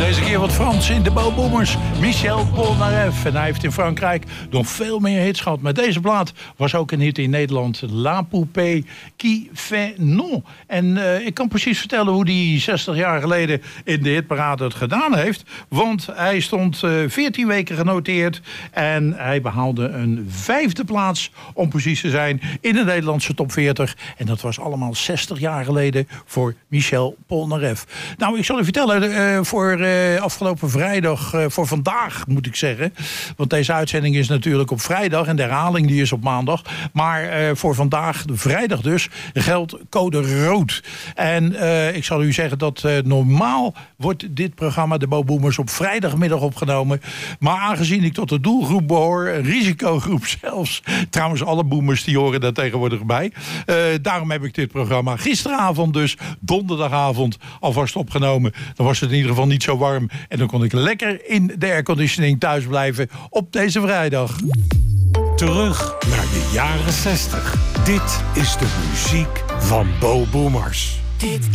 Deze keer wat Frans in de Bo Boomers. Michel Polnareff. En hij heeft in Frankrijk nog veel meer hits gehad. Maar deze plaat was ook een hit in Nederland. La Poupée qui fait non. En ik kan precies vertellen hoe hij 60 jaar geleden in de hitparade het gedaan heeft. Want hij stond 14 weken genoteerd. En hij behaalde een 5e plaats, om precies te zijn, in de Nederlandse top 40. En dat was allemaal 60 jaar geleden voor Michel Polnareff. Nou, ik zal u vertellen, voor afgelopen vrijdag, voor vandaag moet ik zeggen. Want deze uitzending is natuurlijk op vrijdag en de herhaling die is op maandag. Maar voor vandaag, vrijdag dus, geldt code rood. En ik zal u zeggen dat normaal wordt dit programma, de Bo Boomers, op vrijdagmiddag opgenomen. Maar aangezien ik tot de doelgroep behoor, een risicogroep zelfs. Trouwens, alle boomers die horen daar tegenwoordig bij. Daarom heb ik dit programma gisteravond dus, donderdagavond, alvast opgenomen. Dan was het in ieder geval niet zo warm. En dan kon ik lekker in de airconditioning thuis blijven op deze vrijdag. Terug naar de jaren 60. Dit is de muziek van Bo Boomers.